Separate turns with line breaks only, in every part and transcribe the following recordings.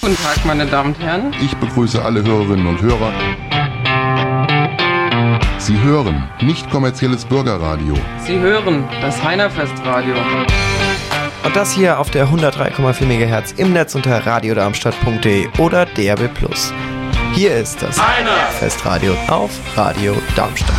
Guten Tag, meine Damen und Herren.
Ich begrüße alle Hörerinnen und Hörer. Sie hören nicht kommerzielles Bürgerradio.
Sie hören das Heinerfestradio.
Und das hier auf der 103,4 MHz im Netz unter radiodarmstadt.de oder DAB+. Hier ist das Heinerfestradio auf Radio Darmstadt.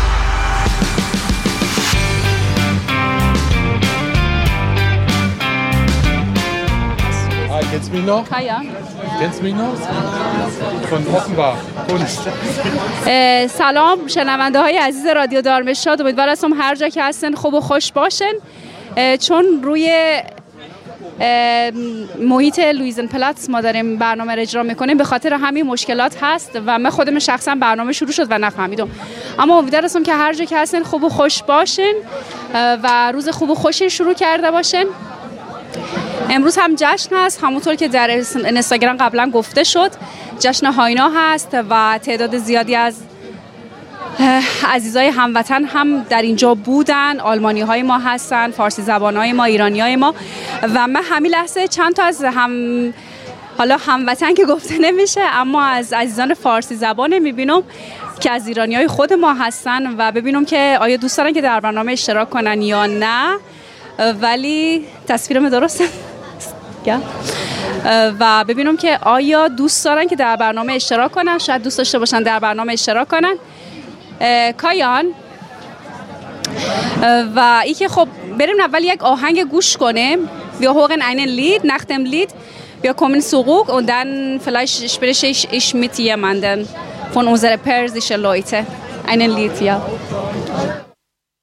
Kennst du mich noch?
Kaya.
Kennst du mich noch? Von Offenbach. Kunst.
سلام شنونده های عزیز رادیو دارمشتاد، امیدوار هستم هر جا که هستن خوب و خوش باشن. چون روی محیط لویزن پلاتس ما داریم برنامه را اجرا میکنیم، به خاطر همین مشکلات هست و من خودم شخصا برنامه شروع شد و نفهمیدم، اما امیدوار هستم که هر جا که هستن خوب و خوش باشن و روز خوب و خوشی شروع کرده باشن. امروز هم جشن هست، همونطور که در اینستاگرام قبلا گفته شد، جشن هاینا هست و تعداد زیادی از عزیزای هموطن هم در اینجا بودن. آلمانی های ما هستن، فارسی زبان های ما، ایرانی های ما، و من همین لحظه چند تا از حالا هموطن که گفته نمیشه، اما از عزیزان فارسی زبان میبینم که از ایرانی های خود ما هستن و ببینم که آیا دوست دارن که در برنامه اشتراک کنن یا نه. ولی تصویرم درسته و ببینم که آیا دوست دارن که در برنامه اشتراک کنن، شاید دوست داشته باشن در برنامه اشتراک کنن. کایان و ای که خب بریم اول یک آهنگ گوش کنیم. Wir hören einen Lied, nach dem Lied wir kommen zurück und dann vielleicht spreche ich mit jemandem von unseren persischen Leuten. Einen Lied, ja.